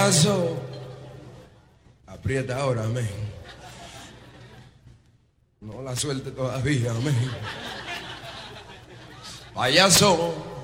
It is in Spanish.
Payaso. Aprieta ahora, amén. No la suelte todavía, amén. Payaso.